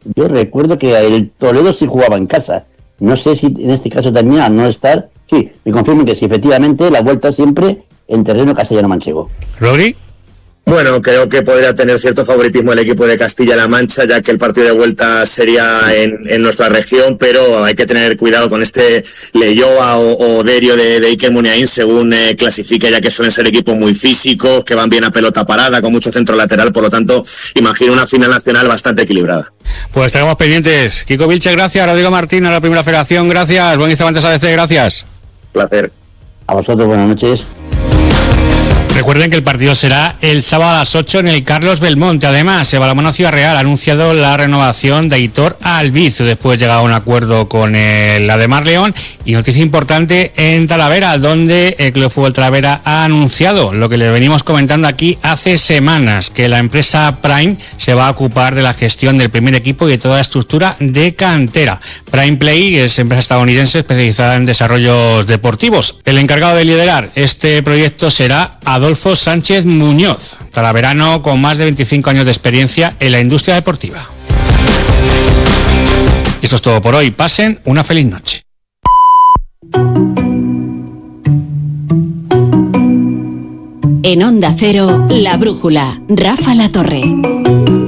Yo recuerdo que el Toledo sí jugaba en casa. No sé si en este caso también, al no estar, sí, me confirman que sí, efectivamente, la vuelta siempre en terreno castellano-manchego. ¿Rodri? Bueno, creo que podría tener cierto favoritismo el equipo de Castilla-La Mancha, ya que el partido de vuelta sería en nuestra región, pero hay que tener cuidado con este Leioa o Derio de Iker Muniain según clasifique, ya que suelen ser equipos muy físicos, que van bien a pelota parada, con mucho centro lateral, por lo tanto, imagino una final nacional bastante equilibrada. Pues estaremos pendientes. Kiko Vilche, gracias. Rodrigo Martín, a la Primera Federación, gracias. Buen Iztabantes ABC, gracias. Placer. A vosotros, buenas noches. Recuerden que el partido será el sábado a las 8 en el Carlos Belmonte. Además, el Balonmano Ciudad Real ha anunciado la renovación de Aitor Albizu. Después llega a un acuerdo con el Ademar León. Y noticia importante en Talavera, donde el Club de Fútbol Talavera ha anunciado lo que les venimos comentando aquí hace semanas, que la empresa Prime se va a ocupar de la gestión del primer equipo y de toda la estructura de cantera. Prime Play es empresa estadounidense especializada en desarrollos deportivos. El encargado de liderar este proyecto será Adolfo Sánchez Muñoz, talaverano con más de 25 años de experiencia en la industria deportiva. Y eso es todo por hoy. Pasen una feliz noche. En Onda Cero, La Brújula, Rafa Latorre.